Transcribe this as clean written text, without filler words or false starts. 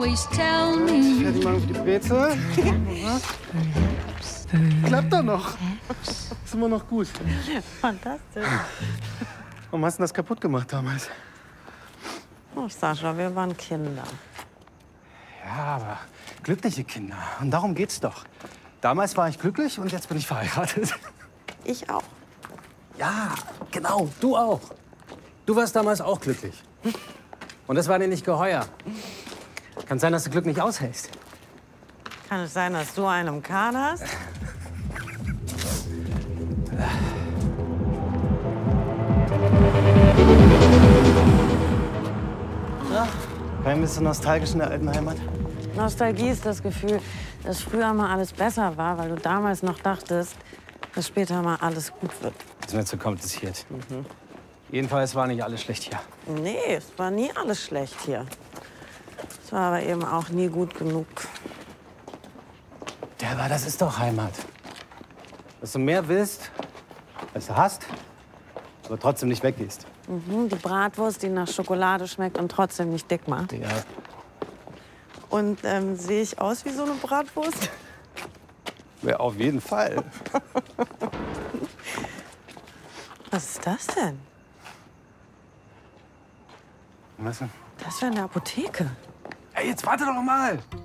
always tell me. Fertig machen für die Brezel. Klappt doch noch. Ist immer noch gut. Fantastisch. Warum hast du das kaputt gemacht damals? Oh, Sascha, wir waren Kinder. Ja, aber glückliche Kinder. Und darum geht's doch. Damals war ich glücklich und jetzt bin ich verheiratet. Ich auch. Ja, genau, du auch. Du warst damals auch glücklich. Und das war dir nicht geheuer. Kann sein, dass du Glück nicht aushältst. Kann es sein, dass du einen im Kahn hast? Ja, kein bisschen nostalgisch in der alten Heimat? Nostalgie ist das Gefühl, dass früher mal alles besser war, weil du damals noch dachtest, dass später mal alles gut wird. Das ist mir zu kompliziert. Jedenfalls war nicht alles schlecht hier. Nee, es war nie alles schlecht hier. Es war aber eben auch nie gut genug. Ja, aber das ist doch Heimat. Dass du mehr willst, als du hast, aber trotzdem nicht weggehst. Die Bratwurst, die nach Schokolade schmeckt und trotzdem nicht dick macht. Ja. Und sehe ich aus wie so eine Bratwurst? Ja, auf jeden Fall. Was ist das denn? Was denn? Das wäre eine Apotheke. Hey, jetzt warte doch mal.